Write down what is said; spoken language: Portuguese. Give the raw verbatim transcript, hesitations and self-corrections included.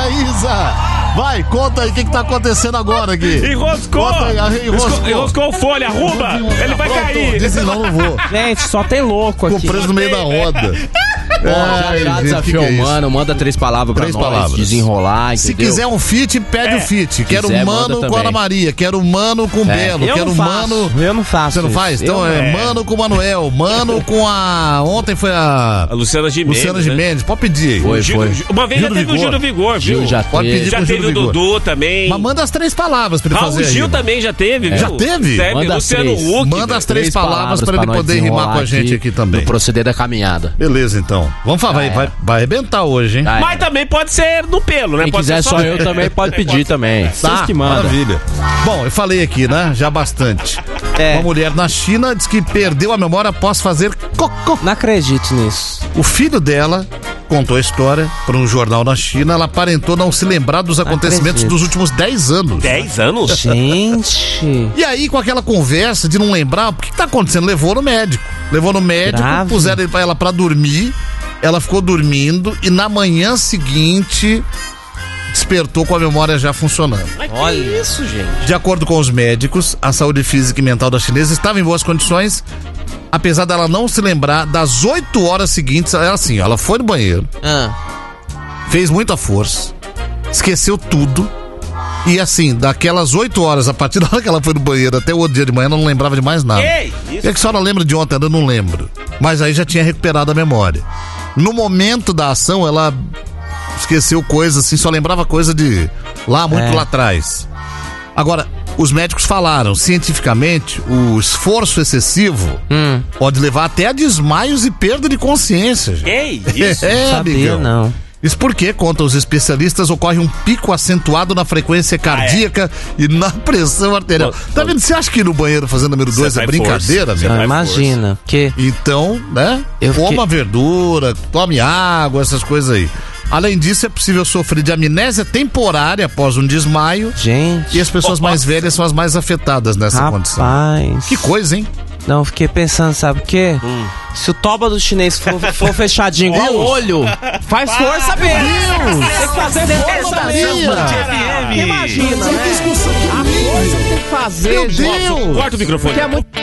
Isa. Vai, conta aí o que, que tá acontecendo agora aqui. Enroscou! Aí, enroscou. Enroscou folha, arruba! Ele vai Pronto, cair! Disse não, não vou. Gente, só tem louco aqui. Ficou preso no meio da roda. Já, já desafiou o mano, manda três palavras pra Três nós, palavras. desenrolar, Se entendeu? quiser um feat, pede o É. feat. Quero Quiser, mano manda com também. Ana Maria, quero mano com Belo, Eu quero não faço, mano... eu não faço. Você não isso. faz? Então Eu- é, É. mano com Manuel, mano com a... Ontem foi a... A Luciana Gimenez. Luciana né? Gimenez, pode pedir aí. Foi, Gil- foi. Gil- Uma vez Gil já do teve o Vigor. Gil do Vigor, viu? Gil já Pode teve. pedir Já com teve Gil o do Vigor. Dudu também. Mas manda as três palavras pra ele Raul fazer aí. Gil também já teve, viu? Já teve? Teve, Manda as Luciano três. Huck. Manda as três, Três palavras pra ele nós poder rimar desenrolar com a gente aqui também. No proceder da caminhada. Beleza, então. Vamos falar, vai, Já vai, era. vai arrebentar hoje, hein? Já Mas era. também pode ser no pelo, né? Quem pode quiser ser só eu também pode pedir também. Vocês que mandam. Maravilha. Bom, eu falei aqui, né? Já bastante. É. Uma mulher na China diz que perdeu a memória após fazer cocô. Não acredito nisso. O filho dela contou a história para um jornal na China. Ela aparentou não se lembrar dos acontecimentos acredito. dos últimos dez anos. dez anos? Gente. E aí, com aquela conversa de não lembrar, o que, que tá acontecendo? Levou no médico. Levou no médico, Grave. puseram ela pra dormir. Ela ficou dormindo e na manhã seguinte despertou com a memória já funcionando. Mas Olha. que isso, gente? De acordo com os médicos, a saúde física e mental da chinesa estava em boas condições, apesar dela não se lembrar das oito horas seguintes. Ela assim, ela foi no banheiro, Ah, fez muita força, esqueceu tudo. E assim, daquelas oito horas, a partir da hora que ela foi no banheiro até o outro dia de manhã, ela não lembrava de mais nada. Ei, isso. É que a senhora lembra de ontem, eu não lembro. Mas aí já tinha recuperado a memória. No momento da ação, ela esqueceu coisas assim, só lembrava coisa de lá, muito É. lá atrás. Agora, os médicos falaram, cientificamente, o esforço excessivo hum, pode levar até a desmaios e perda de consciência. gente. Ei, isso. É, sabia amigão. não. Isso porque, contam os especialistas, ocorre um pico acentuado na frequência cardíaca e na pressão arterial. Pô, Tá vendo? Você acha que ir no banheiro fazendo número dois Você é vai brincadeira, força. meu? Não, vai imagina. Que Então, né? Eu fiquei- Coma verdura, tome água, essas coisas aí. Além disso, é possível sofrer de amnésia temporária após um desmaio. gente. E as pessoas mais velhas são as mais afetadas nessa condição. Rapaz. Que coisa, hein? Não, fiquei pensando, sabe o quê? Hum. Se o toba do chinês for, for fechadinho igual o olho, faz força mesmo. Tem que fazer força Maria. mesmo. Imagina, né? A força que tem que fazer, Meu gente. Deus! Corta o microfone. Que é muito